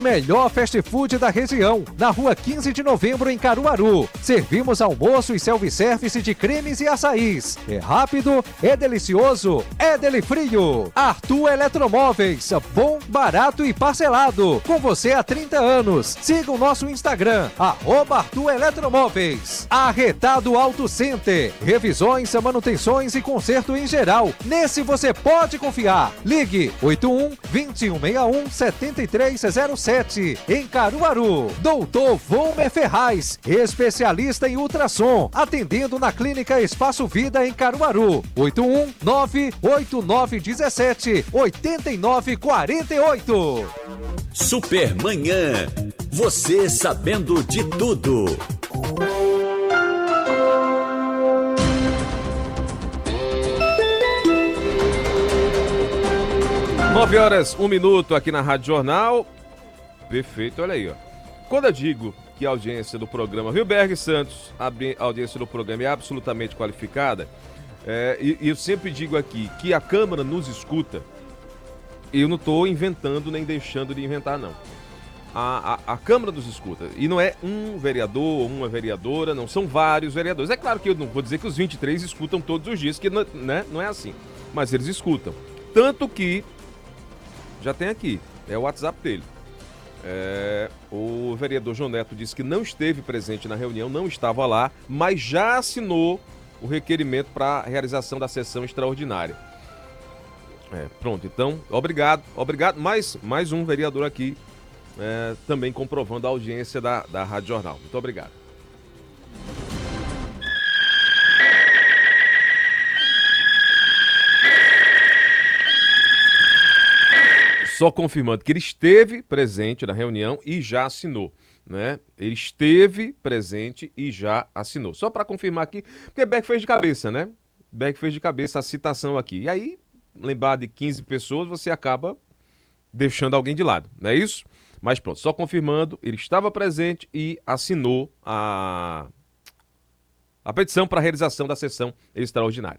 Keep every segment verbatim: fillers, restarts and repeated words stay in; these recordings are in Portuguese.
Melhor fast food da região, na rua quinze de novembro, em Caruaru. Servimos almoço e self-service de cremes e açaís. É rápido, é delicioso, é Delifrio. Arthur Eletromóveis, bom, barato e parcelado. Com você há trinta anos. Siga o nosso Instagram, arroba Arthur Eletromóveis. Arretado Auto Center, revisões, manutenções e conserto em geral. Nesse você pode confiar. Ligue oito um, dois um seis um, sete três zero sete. Em Caruaru. Doutor Volmer Ferraz, especialista em ultrassom, atendendo na Clínica Espaço Vida em Caruaru. oito um nove oito nove um sete oito nove quatro oito. Supermanhã. Você sabendo de tudo. Nove horas, um minuto aqui na Rádio Jornal. Perfeito, olha aí, ó. Quando eu digo que a audiência do programa Vilberg Santos, a audiência do programa é absolutamente qualificada, é, e, e eu sempre digo aqui que a Câmara nos escuta, eu não estou inventando nem deixando de inventar, não. A, a, a Câmara nos escuta, e não é um vereador ou uma vereadora, não, são vários vereadores. É claro que eu não vou dizer que os vinte e três escutam todos os dias, que não, né, não é assim, mas eles escutam. Tanto que, já tem aqui, é o WhatsApp dele. É, o vereador João Neto disse que não esteve presente na reunião, não estava lá, mas já assinou o requerimento para a realização da sessão extraordinária. É, pronto, então, obrigado, obrigado. Mais, mais um vereador aqui, é, também comprovando a audiência da, da Rádio Jornal. Muito obrigado. Só confirmando que ele esteve presente na reunião e já assinou, né? Ele esteve presente e já assinou. Só para confirmar aqui, porque Beck fez de cabeça, né? Beck fez de cabeça a citação aqui. E aí, lembrar de quinze pessoas, você acaba deixando alguém de lado, não é isso? Mas pronto, só confirmando, ele estava presente e assinou a, a petição para a realização da sessão extraordinária.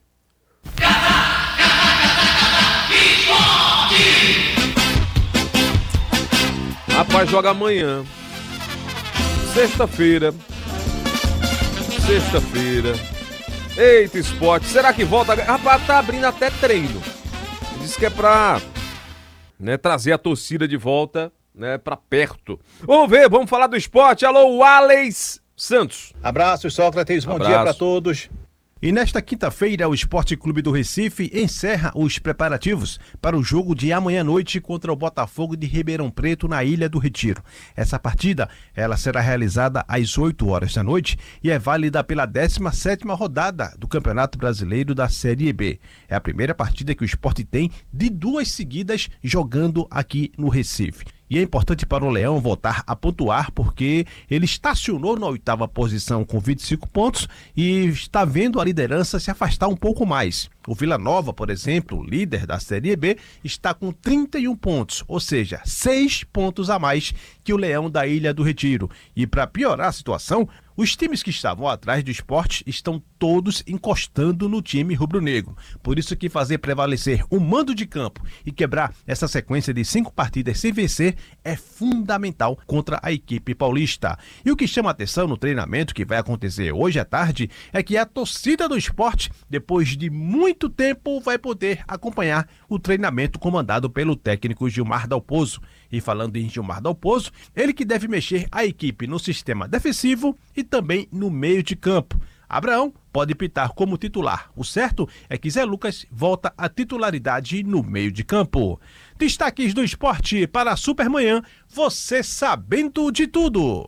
Rapaz, joga amanhã. Sexta-feira. Sexta-feira. Eita, esporte. Será que volta? Rapaz, tá abrindo até treino. Diz que é pra, né, trazer a torcida de volta, né, pra perto. Vamos ver, vamos falar do esporte. Alô, Alex Santos. Abraço, Sócrates. Bom Abraço. dia pra todos. E nesta quinta-feira, o Esporte Clube do Recife encerra os preparativos para o jogo de amanhã à noite contra o Botafogo de Ribeirão Preto, na Ilha do Retiro. Essa partida, ela será realizada às oito horas da noite e é válida pela décima sétima rodada do Campeonato Brasileiro da Série B. É a primeira partida que o Esporte tem de duas seguidas jogando aqui no Recife. E é importante para o Leão voltar a pontuar, porque ele estacionou na oitava posição com vinte e cinco pontos e está vendo a liderança se afastar um pouco mais. O Vila Nova, por exemplo, líder da Série B, está com trinta e um pontos, ou seja, seis pontos a mais que o Leão da Ilha do Retiro. E para piorar a situação, os times que estavam atrás do Esporte estão todos encostando no time rubro-negro. Por isso que fazer prevalecer o mando de campo e quebrar essa sequência de cinco partidas sem vencer é fundamental contra a equipe paulista. E o que chama a atenção no treinamento que vai acontecer hoje à tarde é que a torcida do Esporte, depois de muito tempo, vai poder acompanhar o treinamento comandado pelo técnico Gilmar Dalpozo. E falando em Gilmar Dalpozo, ele que deve mexer a equipe no sistema defensivo e também no meio de campo. Abraão pode pitar como titular. O certo é que Zé Lucas volta à titularidade no meio de campo. Destaques do esporte para a Supermanhã, você sabendo de tudo.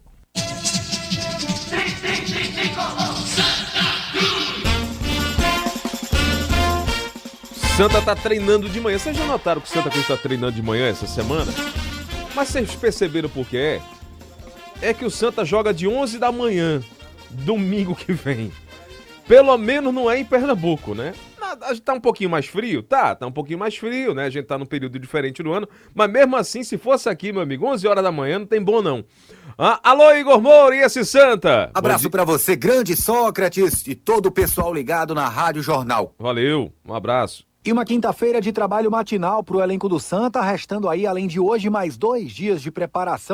Santa tá treinando de manhã. Vocês já notaram que o Santa Cruz tá treinando de manhã essa semana? Mas vocês perceberam por que é? É que o Santa joga de onze da manhã, domingo que vem. Pelo menos não é em Pernambuco, né? Tá um pouquinho mais frio? Tá, tá um pouquinho mais frio, né? A gente tá num período diferente do ano. Mas mesmo assim, se fosse aqui, meu amigo, onze horas da manhã, não tem bom não. Ah, alô, Igor Moura, e esse Santa? Abraço pra você, grande Sócrates, e todo o pessoal ligado na Rádio Jornal. Valeu, um abraço. E uma quinta-feira de trabalho matinal para o elenco do Santa, restando aí, além de hoje, mais dois dias de preparação